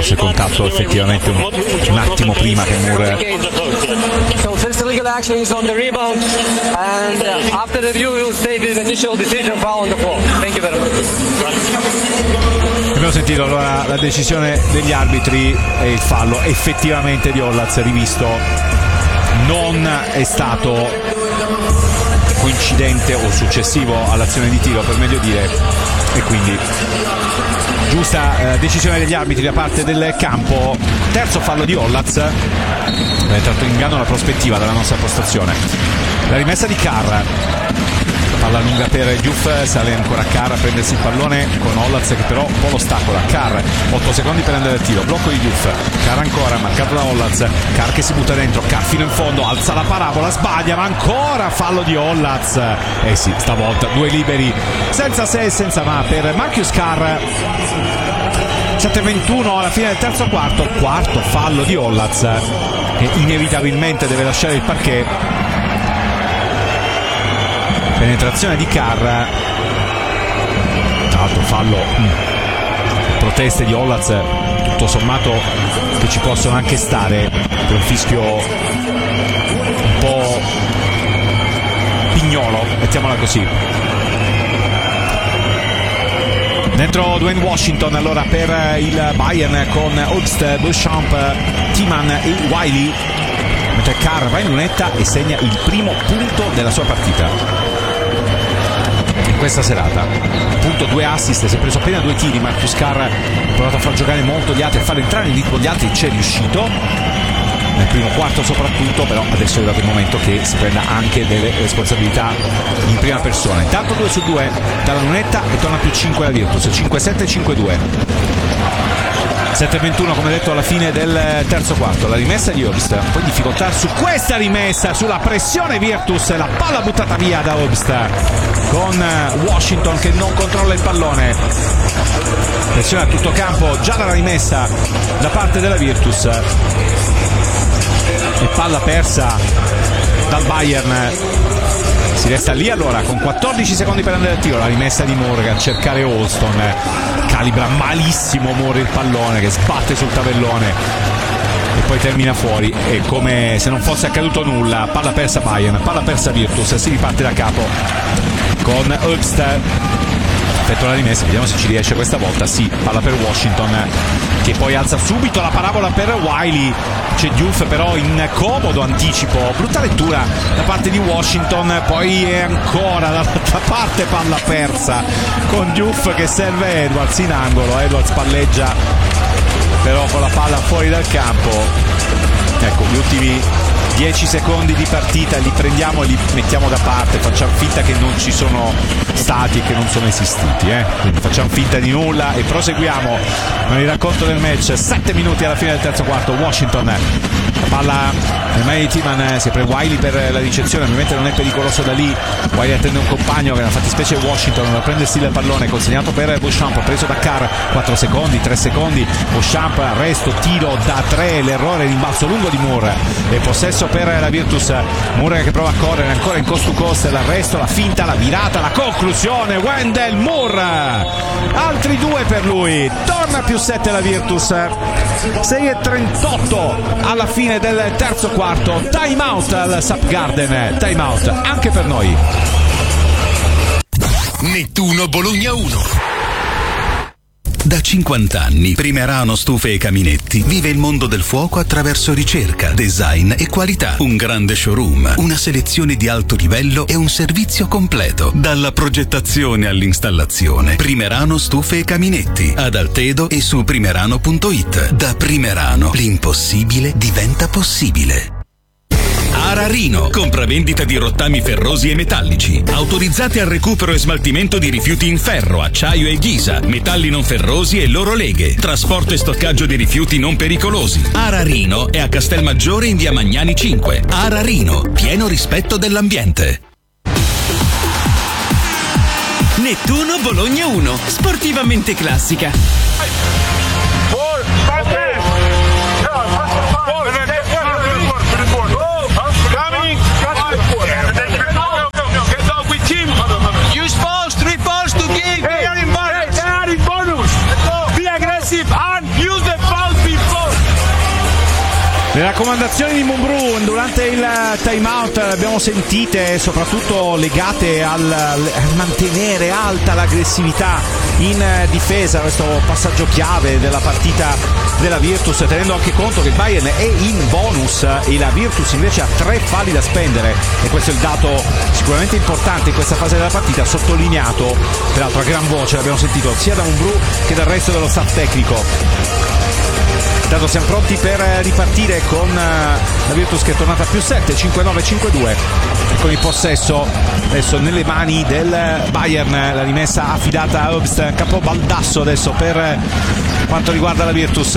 mosso il contatto effettivamente un attimo prima che Moore. So first illegal action is on the rebound, and after review we will take the initial decision foul on the floor. Thank you very much. Abbiamo sentito allora la decisione degli arbitri e il fallo effettivamente di Ollaz rivisto non è stato coincidente o successivo all'azione di tiro, per meglio dire, e quindi giusta decisione degli arbitri da parte del campo. Terzo fallo di Ollaz, è entrato in inganno la prospettiva dalla nostra postazione. La rimessa di Carr, palla lunga per Diouf, sale ancora Carr a prendersi il pallone con Ollaz che però un po' lo ostacola. Carr, 8 secondi per andare al tiro, blocco di Diouf, Carr ancora marcato da Ollaz, Carr che si butta dentro, Carr fino in fondo, alza la parabola, sbaglia, ma ancora fallo di Ollaz. Sì, stavolta due liberi senza se e senza ma per Marcus Carr. 7:21 alla fine del terzo quarto fallo di Ollaz che inevitabilmente deve lasciare il parquet. Penetrazione di Carr, tra l'altro fallo, proteste di Ollaz tutto sommato che ci possono anche stare per un fischio un po' pignolo, mettiamola così. Dentro Dwayne Washington allora per il Bayern con Obst, Beauchamp, Timan e Wiley, mentre Carr va in lunetta e segna il primo punto della sua partita in questa serata. Appunto 2 assist, si è preso appena 2 tiri. Marcus Carr ha provato a far giocare molto gli altri, a far entrare in ritmo gli altri, c'è riuscito nel primo quarto soprattutto, però adesso è arrivato il momento che si prenda anche delle responsabilità in prima persona. Intanto 2 su 2 dalla lunetta e torna più 5 la Virtus, 5-7, 5-2. 7:21 come detto alla fine del terzo quarto. La rimessa di Obst, un po' in difficoltà su questa rimessa, sulla pressione Virtus, la palla buttata via da Obst con Washington che non controlla il pallone. Pressione a tutto campo già dalla rimessa da parte della Virtus e palla persa dal Bayern. Si resta lì allora con 14 secondi per andare al tiro. La rimessa di Moore a cercare Alston, calibra malissimo Moore il pallone che sbatte sul tavellone e poi termina fuori, e come se non fosse accaduto nulla, palla persa Bayern, palla persa Virtus, si riparte da capo con Obst. Effettua la rimessa, vediamo se ci riesce questa volta. Sì, palla per Washington che poi alza subito la parabola per Wiley. C'è Diouf però in comodo anticipo, brutta lettura da parte di Washington, poi è ancora dall'altra parte palla persa con Diouf che serve Edwards in angolo. Edwards palleggia però con la palla fuori dal campo. Ecco, gli ultimi 10 secondi di partita li prendiamo e li mettiamo da parte, facciamo finta che non ci sono stati e che non sono esistiti, quindi facciamo finta di nulla e proseguiamo con il racconto del match. 7 minuti alla fine del terzo quarto. Washington, la palla nel mano di Timan, si apre Wiley per la ricezione, ovviamente non è pericoloso da lì. Wiley attende un compagno che nella fattispecie Washington va a prendersi il pallone, consegnato per Beauchamp, preso da Carr. 4 secondi, 3 secondi, Beauchamp, arresto, tiro da 3, l'errore, rimbalzo lungo di Moore e possesso per la Virtus. Moore che prova a correre ancora in coast to coast, l'arresto, la finta, la virata, la conclusione. Wendell Moore, altri 2 per lui, torna più 7 la Virtus. 6:38 alla fine del terzo quarto. Time out al Sup Garden, time out anche per noi. Nettuno Bologna 1. Da 50 anni Primerano Stufe e Caminetti vive il mondo del fuoco attraverso ricerca, design e qualità. Un grande showroom, una selezione di alto livello e un servizio completo. Dalla progettazione all'installazione. Primerano Stufe e Caminetti ad Altedo e su primerano.it. Da Primerano l'impossibile diventa possibile. Ararino, compravendita di rottami ferrosi e metallici, autorizzati al recupero e smaltimento di rifiuti in ferro, acciaio e ghisa, metalli non ferrosi e loro leghe, trasporto e stoccaggio di rifiuti non pericolosi. Ararino è a Castelmaggiore in via Magnani 5. Ararino, pieno rispetto dell'ambiente. Nettuno Bologna 1, sportivamente classica. Bonus. Be aggressive and use the foul Raccomandazioni di Mumbrù durante il time out le abbiamo sentite, soprattutto legate al mantenere alta l'aggressività in difesa, questo passaggio chiave della partita della Virtus, tenendo anche conto che il Bayern è in bonus e la Virtus invece ha 3 falli da spendere, e questo è il dato sicuramente importante in questa fase della partita, sottolineato peraltro a gran voce, l'abbiamo sentito sia da Mumbrù che dal resto dello staff tecnico. Intanto siamo pronti per ripartire con la Virtus che è tornata a più 7, 5-9, 5-2, e con il possesso adesso nelle mani del Bayern, la rimessa affidata a Obst, capo Baldasso adesso per quanto riguarda la Virtus.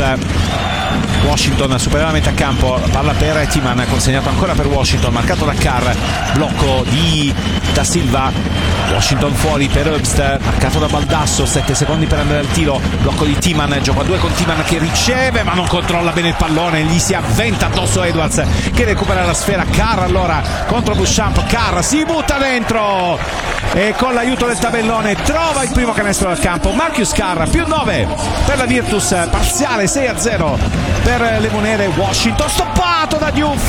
Washington supera la metà campo, palla per Timan, consegnato ancora per Washington, marcato da Carr, blocco di Da Silva, Washington fuori per Obst, marcato da Baldasso, 7 secondi per andare al tiro, blocco di Timan, gioco a 2 con Timan che riceve ma non controlla bene il pallone, gli si avventa addosso Edwards che recupera la sfera. Carr allora contro Beauchamp, Carr si butta dentro e con l'aiuto del tabellone trova il primo canestro dal campo. Marcus Carr, più 9 per la Virtus, parziale 6-0 per le monere. Washington stoppato da Diouf,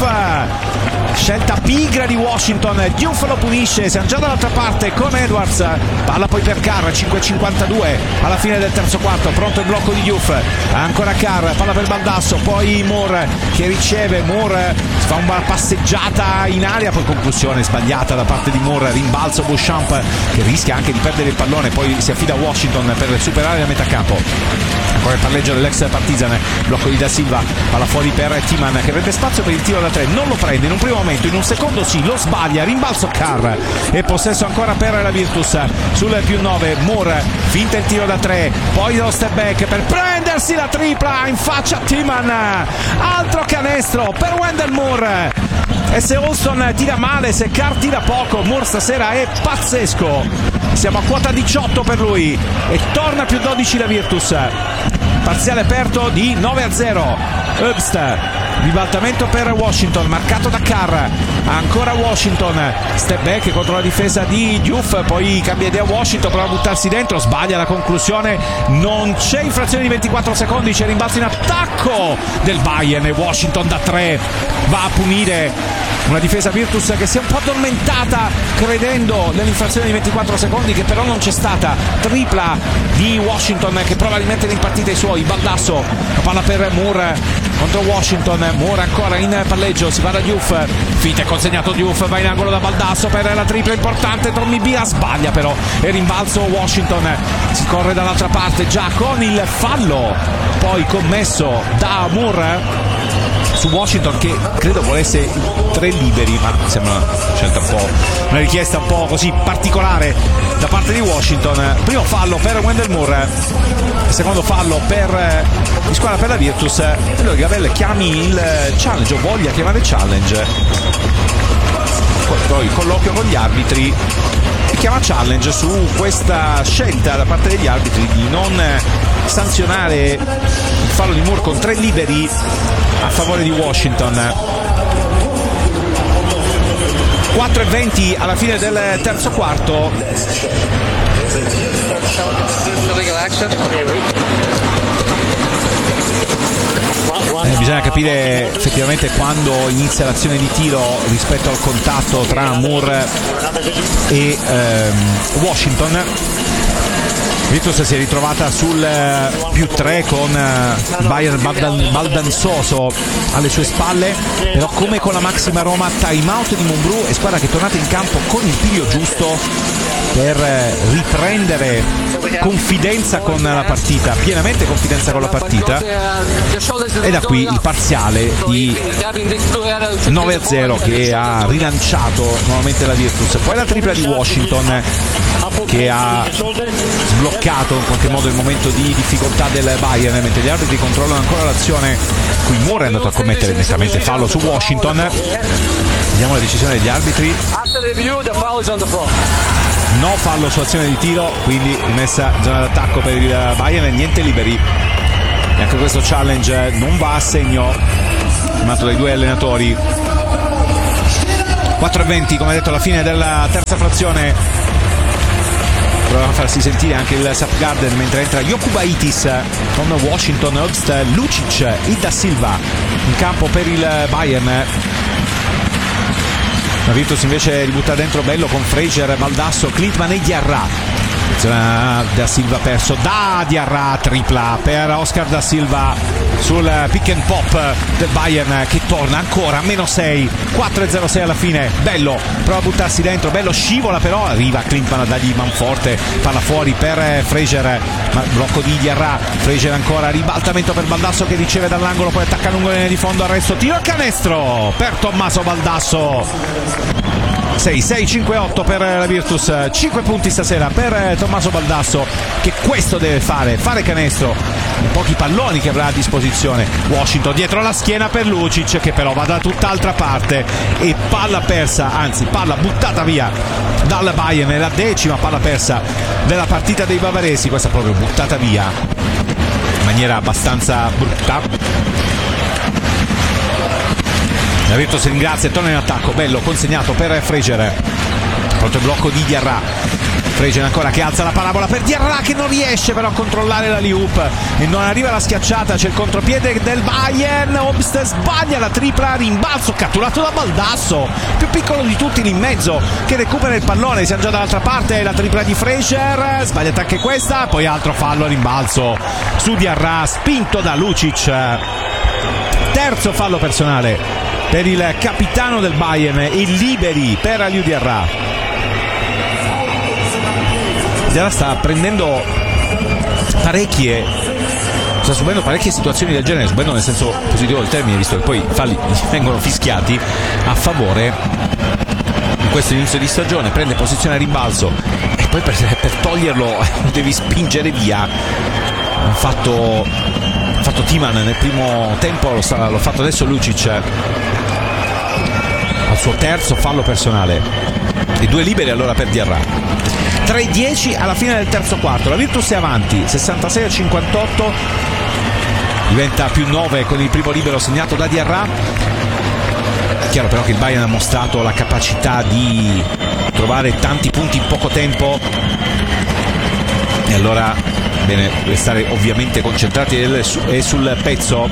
scelta pigra di Washington, Diouf lo punisce, siamo già dall'altra parte con Edwards, palla poi per Carr, 5:52 alla fine del terzo quarto, pronto il blocco di Diouf, ancora Carr, palla per Baldasso, poi Moore che riceve, Moore fa una passeggiata in aria, poi conclusione sbagliata da parte di Moore, rimbalzo Beauchamp che rischia anche di perdere il pallone, poi si affida a Washington per superare la metà campo. Ancora il palleggio dell'ex Partizan, blocco di Da Silva, palla fuori per Timan che avrebbe spazio per il tiro da 3, non lo prende in un primo momento, in un secondo sì, lo sbaglia, rimbalzo Carr e possesso ancora per la Virtus sul più 9. Moore finta il tiro da 3, poi lo step back per prendersi la tripla in faccia a Timan, altro canestro per Wendell Moore. E se Olston tira male, se Carr tira poco, Moore stasera è pazzesco. Siamo a quota 18 per lui e torna più 12 la Virtus, parziale aperto di 9-0. Obst, ribaltamento per Washington, marcato da Carr, ancora Washington, step back contro la difesa di Diouf, poi cambia idea Washington, prova a buttarsi dentro, sbaglia la conclusione, non c'è infrazione di 24 secondi, c'è rimbalzo in attacco del Bayern e Washington da 3 va a punire una difesa Virtus che si è un po' addormentata credendo nell'infrazione di 24 secondi che però non c'è stata. Tripla di Washington che prova a rimettere in partita i suoi. Baldasso, la palla per Moore contro Washington, Moore ancora in palleggio, si va da Diouf, finta è consegnato Diouf, va in angolo da Baldasso per la tripla importante, Tommy Bia sbaglia però e rimbalzo Washington, si corre dall'altra parte già con il fallo poi commesso da Moore su Washington che credo volesse 3 liberi, ma sembra una richiesta un po' così particolare da parte di Washington. Primo fallo per Wendell Moore, secondo fallo per di squadra per la Virtus. Allora Gabriele chiami il challenge o voglia chiamare il challenge, poi colloquio con gli arbitri e chiama challenge su questa scelta da parte degli arbitri di non sanzionare il fallo di Moore con 3 liberi a favore di Washington. 4:20 alla fine del terzo quarto. Bisogna capire effettivamente quando inizia l'azione di tiro rispetto al contatto tra Moore e Washington. Virtus si è ritrovata sul più 3 con Bayern baldanzoso alle sue spalle, però come con la Maxima Roma, time out di Mumbrù e squadra che è tornata in campo con il piglio giusto per riprendere confidenza con la partita, pienamente confidenza con la partita, e da qui il parziale di 9-0 che ha rilanciato nuovamente la Virtus. Poi la tripla di Washington che ha sbloccato in qualche modo il momento di difficoltà del Bayern, mentre gli arbitri controllano ancora l'azione. Qui Moore è andato a commettere nettamente fallo su Washington. Vediamo la decisione degli arbitri. No fallo su azione di tiro, quindi rimessa in zona d'attacco per il Bayern e niente liberi. E anche questo challenge non va a segno firmato dai due allenatori. 4:20 come detto alla fine della terza frazione. prova a farsi sentire anche il Sapgarden mentre entra Jokubaitis con Washington, Obst, Lucic e Da Silva in campo per il Bayern. La Virtus invece ributta dentro bello con Fraser, Baldasso, Klintman e Diarra. Da Silva perso da Diarra, tripla per Oscar Da Silva sul pick and pop del Bayern che torna ancora a -6, 4-0-6 alla fine. Bello, prova a buttarsi dentro, bello, scivola però, arriva Klintman a dargli manforte, palla fuori per Fraser, ma blocco di Diarra. Fraser ancora, ribaltamento per Baldasso che riceve dall'angolo, poi attacca lungo linea di fondo, arresto, tiro al canestro per Tommaso Baldasso. 6-6-5-8 per la Virtus, 5 punti stasera per Tommaso Baldasso, che questo deve fare canestro in pochi palloni che avrà a disposizione. Washington dietro la schiena per Lucic che però va da tutt'altra parte e palla persa, anzi palla buttata via dal Bayern, è la 10ª palla persa della partita dei bavaresi, questa proprio buttata via in maniera abbastanza brutta. La Virtus ringrazia e torna in attacco, bello, consegnato per Fraser, pronto il blocco di Diarra. Fraser ancora che alza la parabola per Diarra che non riesce però a controllare la Liup e non arriva la schiacciata, c'è il contropiede del Bayern, Obst sbaglia la tripla, rimbalzo catturato da Baldasso, più piccolo di tutti lì in mezzo, che recupera il pallone, siamo già dall'altra parte, la tripla di Fraser, sbagliata anche questa, poi altro fallo a rimbalzo su Diarra spinto da Lucic. Terzo fallo personale per il capitano del Bayern, il liberi per Aliou Diarra. Diarra sta prendendo sta subendo parecchie situazioni del genere, subendo nel senso positivo del termine, visto che poi i falli gli vengono fischiati a favore in questo inizio di stagione. Prende posizione a rimbalzo e poi per toglierlo devi spingere via. Ha fatto Timan nel primo tempo, l'ho fatto adesso Lucic al suo terzo fallo personale e 2 liberi allora per Diarra. 3-10 alla fine del terzo quarto, la Virtus è avanti 66-58, diventa più 9 con il primo libero segnato da Diarra. È chiaro però che il Bayern ha mostrato la capacità di trovare tanti punti in poco tempo e allora bene restare ovviamente concentrati e sul pezzo.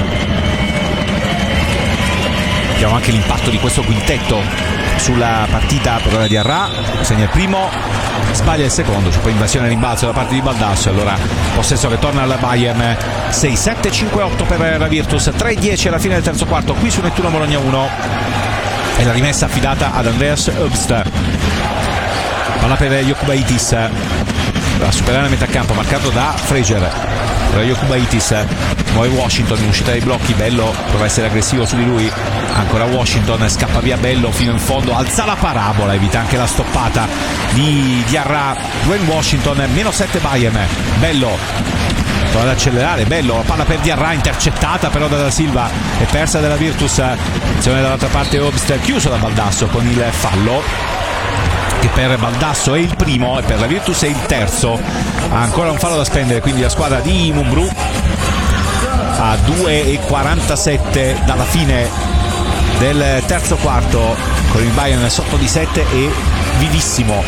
Vediamo anche l'impatto di questo quintetto sulla partita per ora. Diarra segna il primo, sbaglia il secondo, c'è poi invasione a rimbalzo da parte di Baldasso, allora possesso che torna al Bayern. 6-7-5-8 per la Virtus, 3-10 alla fine del terzo quarto qui su Nettuno Bologna 1 e la rimessa affidata ad Andreas Obst. Palla per Jokubaitis a superare a metà campo, marcato da Fraser. Per Jokubaitis muove Washington in uscita dai blocchi, bello, prova a essere aggressivo su di lui, ancora Washington, scappa via bello fino in fondo, alza la parabola, evita anche la stoppata di Diarra. Dwayne Washington, -7 Bayern, bello, prova ad accelerare, bello, la palla per Diarra intercettata però da Silva e persa dalla Virtus. Azione dall'altra parte Obst, chiuso da Baldasso con il fallo che per Baldasso è il primo e per la Virtus è il terzo. Ha ancora un fallo da spendere quindi la squadra di Mumbrú a 2:47 dalla fine del terzo quarto, con il Bayern sotto di 7 e vivissimo.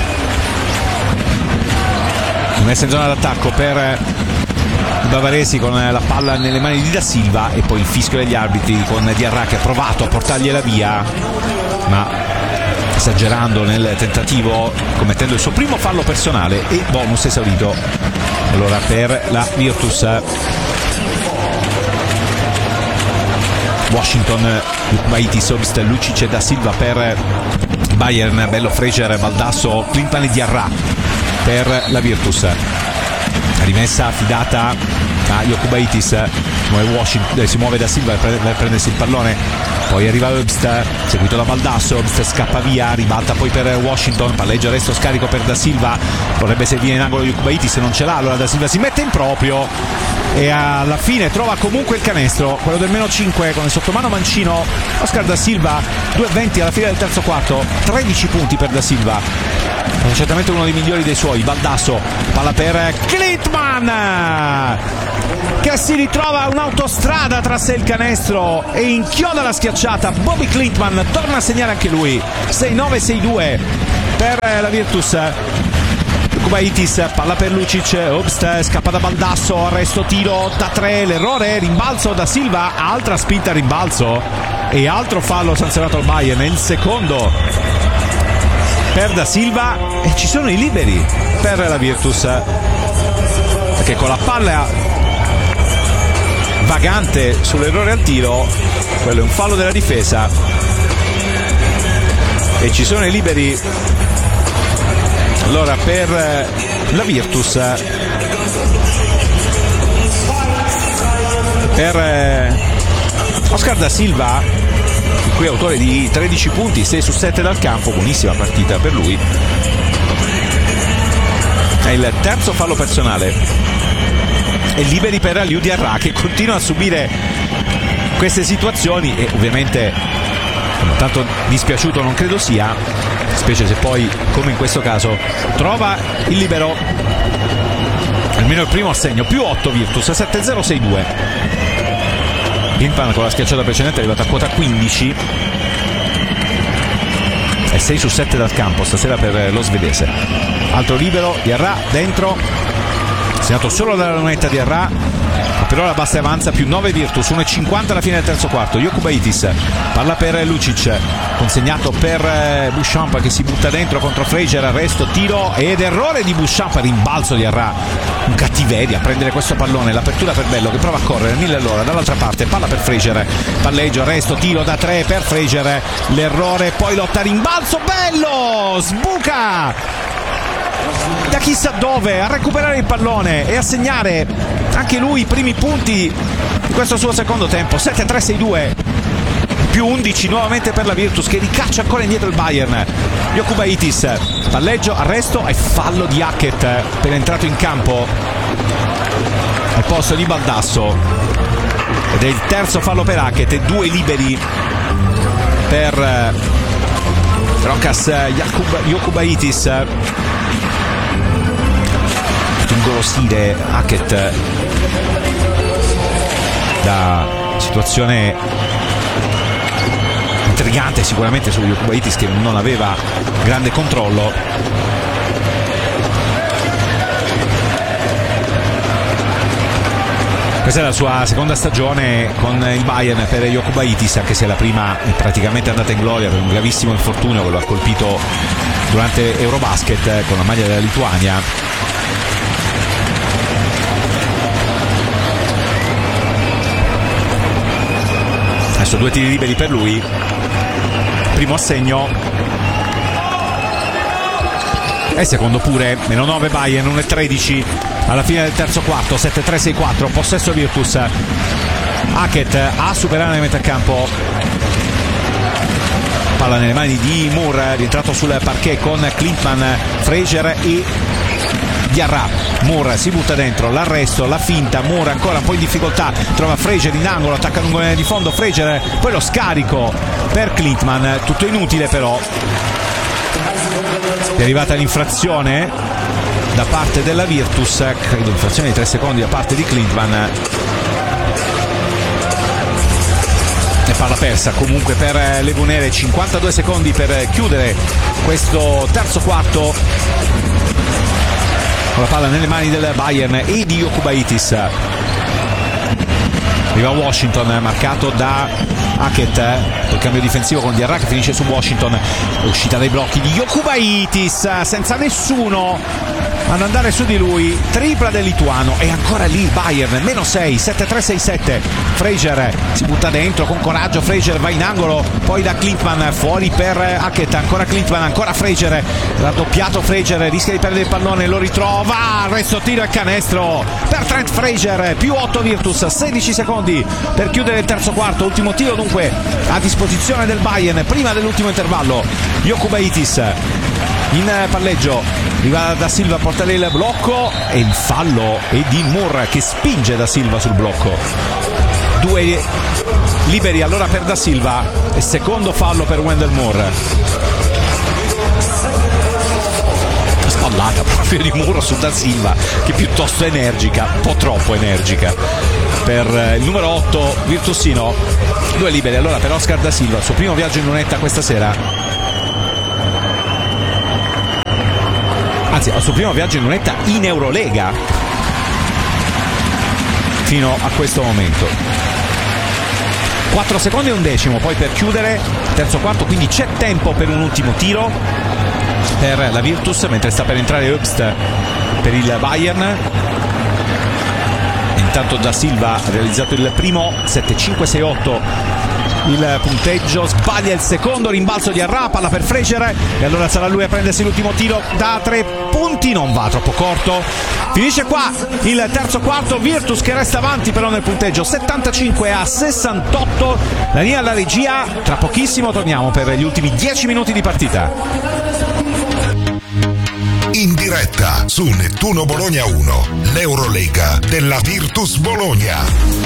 Messa in zona d'attacco per i bavaresi con la palla nelle mani di Da Silva e poi il fischio degli arbitri con Diarra che ha provato a portargliela via ma esagerando nel tentativo, commettendo il suo primo fallo personale e bonus esaurito allora per la Virtus. Washington, Jokubaitis, Obst, Lucic e Da Silva per Bayern, bello Fraser, Baldasso, Klintman e Diarra per la Virtus. Rimessa affidata a Jokubaitis, si muove Da Silva per prendersi il pallone, poi arriva Obst, seguito da Baldasso, Obst scappa via, ribalta poi per Washington, palleggia resto scarico per Da Silva, vorrebbe servire in angolo Jokubaitis, non ce l'ha, allora Da Silva si mette in proprio e alla fine trova comunque il canestro, quello del -5 con il sottomano mancino Oscar Da Silva. 2:20 alla fine del terzo quarto, 13 punti per Da Silva, è certamente uno dei migliori dei suoi. Baldasso, palla per Klintman che si ritrova un'autostrada tra sé e il canestro e inchioda la schiacciata. Bobby Klintman torna a segnare anche lui. 6-9-6-2 per la Virtus. Jokubaitis, palla per Lucic, Obst scappa da Baldasso, arresto, tiro da 3, l'errore, rimbalzo da Silva, altra spinta a rimbalzo e altro fallo sanzionato al Bayern, il secondo per da Silva, e ci sono i liberi per la Virtus, perché con la palla vagante sull'errore al tiro, quello è un fallo della difesa e ci sono i liberi allora per la Virtus, per Oscar da Silva, qui autore di 13 punti, 6 su 7 dal campo, buonissima partita per lui. È il terzo fallo personale e liberi per Aliou Diarra, che continua a subire queste situazioni e ovviamente tanto dispiaciuto non credo sia, specie se poi come in questo caso trova il libero. Almeno il primo assegno, più 8 Virtus, 7-0-6-2. Klinsmann con la schiacciata precedente è arrivato a quota 15 e 6 su 7 dal campo stasera per lo svedese. Altro libero, Diarra dentro, segnato solo dalla lunetta Diarra, però la bassa e avanza, più 9 Virtus, 1,50 alla fine del terzo quarto. Jokubaitis, palla per Lucic, consegnato per Beauchamp che si butta dentro contro Frazier, arresto, tiro ed errore di Beauchamp, rimbalzo di Arra, un cattiveria a prendere questo pallone, l'apertura per Bello che prova a correre 1000 all'ora, dall'altra parte palla per Frazier, palleggio, arresto, tiro da 3 per Frazier, l'errore, poi lotta, rimbalzo, Bello sbuca da chissà dove a recuperare il pallone e a segnare anche lui i primi punti di questo suo secondo tempo. 7-3-6-2, più 11 nuovamente per la Virtus che ricaccia ancora indietro il Bayern. Jokubaitis, palleggio, arresto e fallo di Hackett per entrato in campo al posto di Baldasso, ed è il terzo fallo per Hackett e 2 liberi per Rokas Jokubaitis. Ingolosire Hackett da situazione intrigante sicuramente su Jokubaitis che non aveva grande controllo. Questa è la sua seconda stagione con il Bayern per Jokubaitis, anche se la prima è praticamente andata in gloria per un gravissimo infortunio che lo ha colpito durante Eurobasket con la maglia della Lituania. Adesso 2 tiri liberi per lui, primo assegno e secondo pure, meno 9 Bayern, 1-13 alla fine del terzo quarto, 7-3-6-4, possesso Virtus. Hackett a superare nel metacampo, palla nelle mani di Moore, rientrato sul parquet con Klinsmann, Frazier e Diarra. Moore si butta dentro, l'arresto, la finta, Moore ancora un po' in difficoltà, trova Frazier in angolo, attacca lungo di fondo Frazier, poi lo scarico per Klinsmann, tutto inutile però. È arrivata l'infrazione da parte della Virtus, credo infrazione di 3 secondi da parte di Klinsmann e palla persa comunque per le Lunere. 52 secondi per chiudere questo terzo quarto, con la palla nelle mani del Bayern e di Jokubaitis. Arriva Washington, marcato da Hackett, il cambio difensivo con Diarra che finisce su Washington, uscita dai blocchi di Jokubaitis senza nessuno ad andare su di lui, tripla del lituano e ancora lì il Bayern, meno 6, 7-3-6-7. Frazier si butta dentro con coraggio, Frazier va in angolo, poi da Klinsmann, fuori per Hackett, ancora Klinsmann, ancora Frazier, raddoppiato Frazier, rischia di perdere il pallone, lo ritrova, arresto, tiro e canestro per Trent Frazier, più 8 Virtus, 16 secondi per chiudere il terzo quarto, ultimo tiro dunque a disposizione del Bayern prima dell'ultimo intervallo. Jokubaitis in palleggio, arriva da Silva a portare il blocco e il fallo è di Moore che spinge da Silva sul blocco. 2 liberi allora per da Silva e secondo fallo per Wendell Moore. Spallata proprio di Moore su da Silva, che piuttosto energica, un po' troppo energica per il numero 8 virtusino. 2 liberi allora per Oscar da Silva, il suo primo viaggio in lunetta questa sera. Anzi, anzi al suo primo viaggio in lunetta in Eurolega fino a questo momento. 4 secondi e un decimo poi per chiudere terzo quarto, quindi c'è tempo per un ultimo tiro per la Virtus, mentre sta per entrare Obst per il Bayern. Intanto Da Silva ha realizzato il primo, 7-5-6-8 il punteggio, sbaglia il secondo, rimbalzo di Arra, palla per Frazier e allora sarà lui a prendersi l'ultimo tiro da 3 punti, non va, troppo corto. Finisce qua il terzo quarto, Virtus che resta avanti però nel punteggio 75-68. La linea alla regia, tra pochissimo torniamo per gli ultimi 10 minuti di partita. In diretta su Nettuno Bologna 1, l'Eurolega della Virtus Bologna.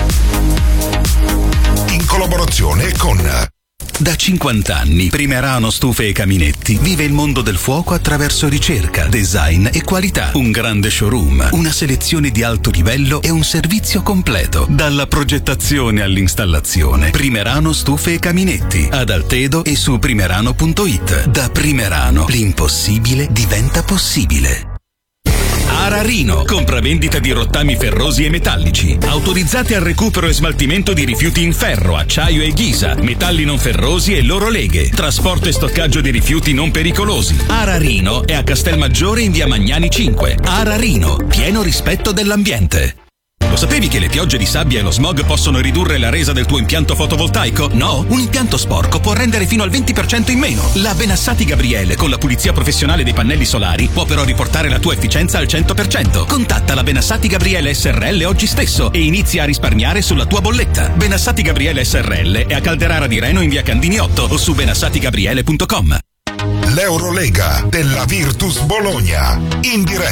In collaborazione con... Da 50 anni Primerano Stufe e Caminetti vive il mondo del fuoco attraverso ricerca, design e qualità. Un grande showroom, una selezione di alto livello e un servizio completo. Dalla progettazione all'installazione. Primerano Stufe e Caminetti, ad Altedo e su primerano.it. Da Primerano l'impossibile diventa possibile. Ararino, compravendita di rottami ferrosi e metallici, autorizzati al recupero e smaltimento di rifiuti in ferro, acciaio e ghisa, metalli non ferrosi e loro leghe, trasporto e stoccaggio di rifiuti non pericolosi. Ararino è a Castelmaggiore in via Magnani 5. Ararino, pieno rispetto dell'ambiente. Lo sapevi che le piogge di sabbia e lo smog possono ridurre la resa del tuo impianto fotovoltaico? No? Un impianto sporco può rendere fino al 20% in meno. La Benassati Gabriele con la pulizia professionale dei pannelli solari può però riportare la tua efficienza al 100%. Contatta la Benassati Gabriele SRL oggi stesso e inizia a risparmiare sulla tua bolletta. Benassati Gabriele SRL è a Calderara di Reno in via Candini 8 o su benassatigabriele.com. L'Eurolega della Virtus Bologna. In diretta